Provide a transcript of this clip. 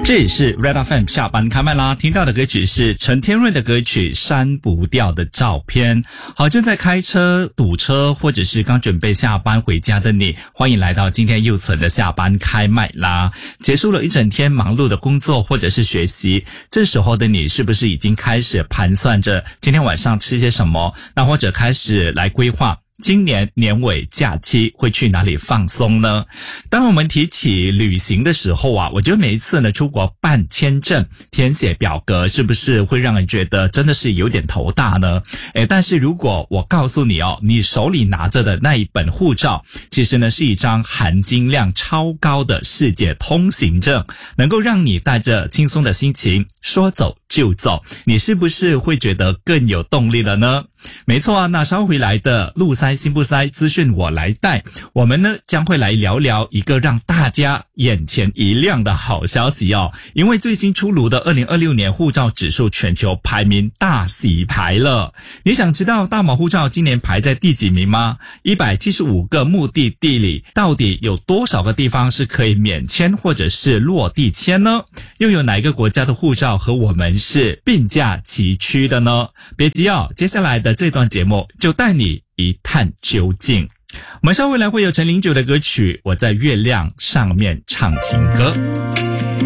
这也是 Red FM 下班开麦啦，听到的歌曲是陈天润的歌曲《删不掉的照片》。好，正在开车、堵车，或者是刚准备下班回家的你，欢迎来到今天又存的下班开麦啦。结束了一整天忙碌的工作或者是学习，这时候的你是不是已经开始盘算着今天晚上吃些什么？那或者开始来规划今年年尾假期会去哪里放松呢？当我们提起旅行的时候啊，我觉得每一次呢出国办签证、填写表格，是不是会让人觉得真的是有点头大呢？但是如果我告诉你哦，你手里拿着的那一本护照，其实呢是一张含金量超高的世界通行证，能够让你带着轻松的心情说走就走，你是不是会觉得更有动力了呢？没错啊，那稍回来的路塞心不塞资讯我来带，我们呢将会来聊聊一个让大家眼前一亮的好消息哦，因为最新出炉的2026年护照指数全球排名大洗牌了。你想知道大马护照今年排在第几名吗？175个目的地里，到底有多少个地方是可以免签或者是落地签呢？又有哪一个国家的护照和我们是并驾齐驱的呢？别急哦，接下来的这段节目就带你一探究竟。我们稍后来会有陈零九的歌曲《我在月亮上面唱情歌》。